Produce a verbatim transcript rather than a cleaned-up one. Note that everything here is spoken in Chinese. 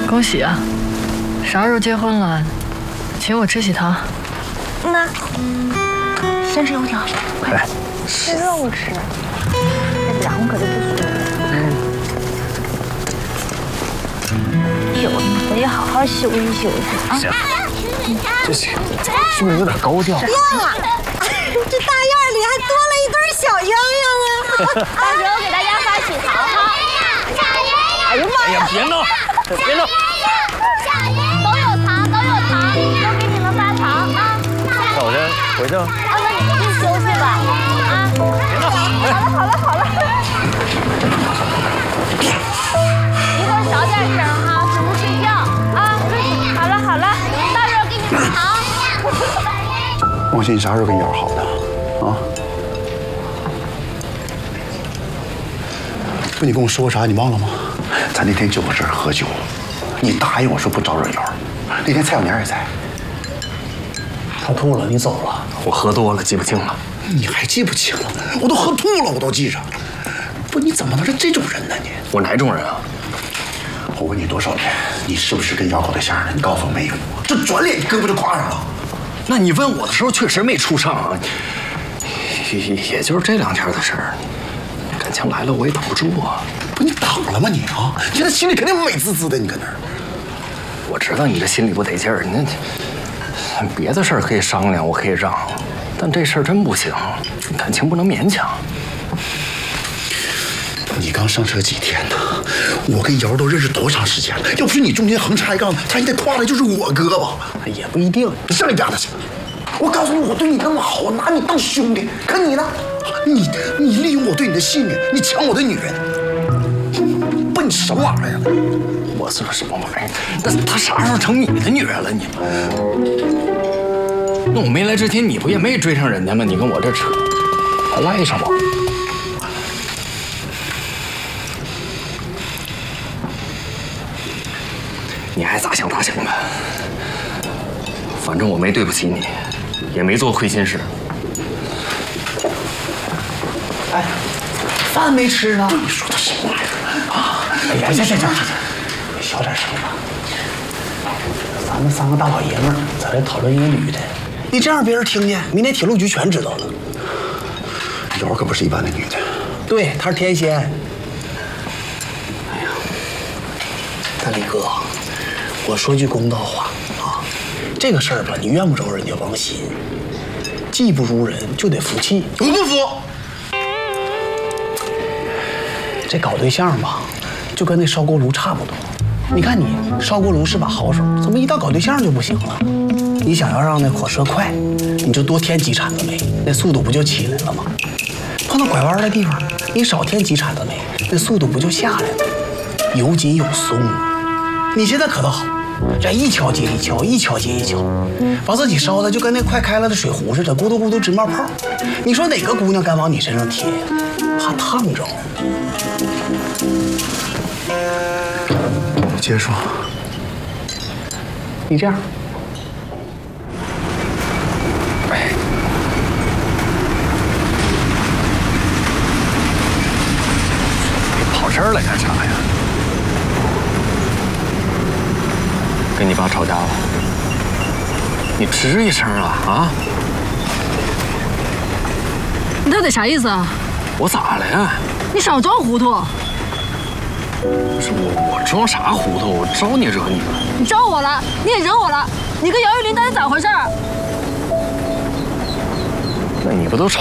恭喜啊！啥时候结婚了？请我吃喜糖。 那先吃油条，快，这肉吃，要不然我可就不舒服。休息，我也好好休息休息啊。 行，这是是不是有点高调？ 呀，这大院里还多了一对小鸳鸯啊！到时候给大家发喜糖哈。哎呀妈呀！ 别闹，别闹！ 都有糖，都有糖，都给你们发糖啊！ 那我先回去了。 啊，那你回去休息吧。啊， 别闹！ 好了好了好了，一会儿小点声哈，准时睡觉啊。好了好了，到时候给你们糖。 王鑫，你啥时候跟瑶好的啊？不，你跟我说过啥？你忘了吗？咱那天就搁这儿喝酒，你答应我说不招惹瑶。那天蔡小年也在。 他吐了，你走了。 我喝多了，记不清了。 你还记不清了？我都喝吐了，我都记着。不，你怎么能是这种人呢？你我哪种人啊？ 我问你多少遍，你是不是跟瑶搞对象呢？你告诉我没有。这转脸你胳膊就挎上了。 那你问我的时候确实没处上啊，也也就是这两天的事儿。感情来了我也挡不住啊。 不，你挡了吗你啊？你现在心里肯定美滋滋的，你搁那儿。 我知道你这心里不得劲儿，那别的事儿可以商量，我可以让，但这事儿真不行，感情不能勉强。 你刚上车几天呢？我跟瑶都认识多长时间了？要不是你中间横插一杠，他现在挎的就是我胳膊。 也不一定， 你上你丫的去！我告诉你，我对你那么好，我拿你当兄弟，可你呢？你你利用我对你的信任，你抢我的女人，笨什么玩意儿呀？ 我说什么玩意儿？那她啥时候成你的女人了？你那我没来之前，你不也没追上人家吗？你跟我这扯，还赖上我？你爱咋想咋想吧，反正我没对不起你，也没做亏心事。 哎，饭没吃呢。 你说的什么玩意儿啊？ 哎呀，行行行行，小点声吧。咱们三个大老爷们儿在这讨论一个女的，你这样别人听见，明天铁路局全知道了。 瑶可不是一般的女的， 对，她是天仙。哎呀，大力哥，我说句公道话啊，这个事儿吧，你怨不着人家王鑫，技不如人就得服气。 我不服。 这搞对象吧，就跟那烧锅炉差不多。你看你烧锅炉是把好手，怎么一到搞对象就不行了？你想要让那火车快，你就多添几铲子煤，那速度不就起来了吗？碰到拐弯的地方，你少添几铲子煤，那速度不就下来了？有紧有松。你现在可倒好，这一敲接一敲，一敲接一敲，把自己烧的就跟那快开了的水壶似的，咕嘟咕嘟直冒泡。你说哪个姑娘敢往你身上贴呀？怕烫着。 接着说。 你这样， 哎，跑这儿来干啥呀？跟你爸吵架了？你吱一声啊啊！ 你到底啥意思啊？ 我咋了呀？ 你少装糊涂！ 是我我装啥糊涂？我招你惹你了？ 你招我了，你也惹我了。你跟姚玉林到底咋回事？ 那你不都吵